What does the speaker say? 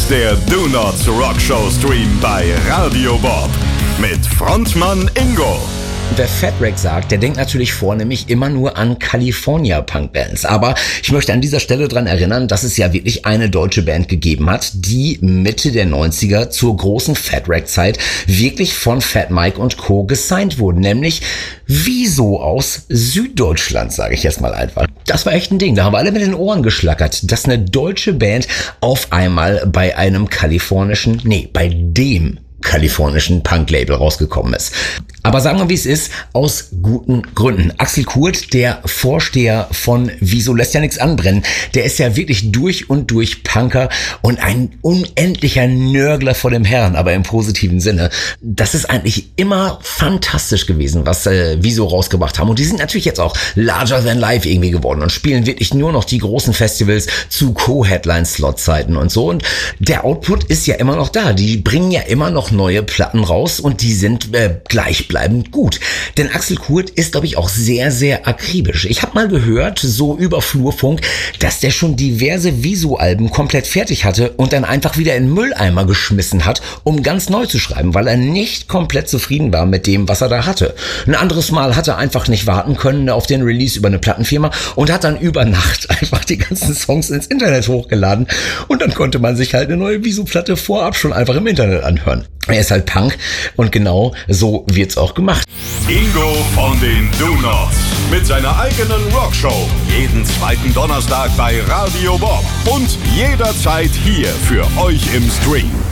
der Do Not Rock Show Stream bei Radio Bob mit Frontmann Ingo. Wer Fat Wreck sagt, der denkt natürlich vornehmlich immer nur an California-Punk-Bands. Aber ich möchte an dieser Stelle dran erinnern, dass es ja wirklich eine deutsche Band gegeben hat, die Mitte der 90er zur großen Fat Wreck-Zeit wirklich von Fat Mike und Co. gesigned wurden. Nämlich Wieso aus Süddeutschland, sage ich jetzt mal einfach. Das war echt ein Ding. Da haben wir alle mit den Ohren geschlackert, dass eine deutsche Band auf einmal bei dem kalifornischen Punk-Label rausgekommen ist. Aber sagen wir, wie es ist, aus guten Gründen. Axel Kurt, der Vorsteher von Wieso lässt ja nichts anbrennen, der ist ja wirklich durch und durch Punker und ein unendlicher Nörgler vor dem Herrn, aber im positiven Sinne. Das ist eigentlich immer fantastisch gewesen, was Wieso rausgebracht haben. Und die sind natürlich jetzt auch larger than life irgendwie geworden und spielen wirklich nur noch die großen Festivals zu Co-Headline-Slot-Zeiten und so. Und der Output ist ja immer noch da. Die bringen ja immer noch neue Platten raus und die sind gleichbleibend gut. Denn Axel Kurt ist, glaube ich, auch sehr, sehr akribisch. Ich habe mal gehört, so über Flurfunk, dass der schon diverse Wieso-Alben komplett fertig hatte und dann einfach wieder in den Mülleimer geschmissen hat, um ganz neu zu schreiben, weil er nicht komplett zufrieden war mit dem, was er da hatte. Ein anderes Mal hat er einfach nicht warten können auf den Release über eine Plattenfirma und hat dann über Nacht einfach die ganzen Songs ins Internet hochgeladen und dann konnte man sich halt eine neue Wieso-Platte vorab schon einfach im Internet anhören. Er ist halt Punk und genau so wird's auch gemacht. Ingo von den Do-Nots mit seiner eigenen Rockshow. Jeden zweiten Donnerstag bei Radio Bob und jederzeit hier für euch im Stream.